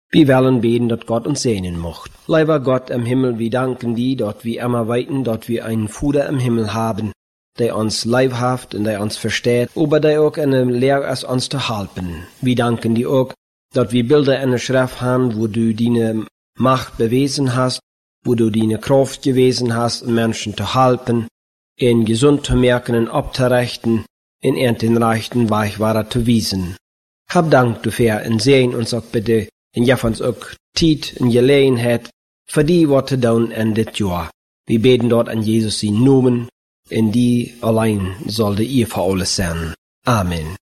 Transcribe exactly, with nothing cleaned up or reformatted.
Wir wollen beten, dass Gott uns segnen mocht. Lieber Gott im Himmel, wir danken dir, dass wir immer weiten, dass wir einen Vater im Himmel haben, der uns leibhaft und der uns versteht, aber der auch eine Lehre ist, uns zu helfen. Wir danken dir auch, dass wir Bilder in der Schrift haben, wo du deine Macht bewiesen hast, wo du deine Kraft gewesen hast, Menschen zu helfen, ihn gesund zu merken und abzurechten, in den rechten Weg weiter zu wiesen. Hab Dank dafür und sehen uns auch bitte, und gib uns auch Zeit und Gelegenheit, für die was zu tun in dit Jahr. Wir beten dort an Jesus in Namen, in die allein sollte ihr für alles sein. Amen.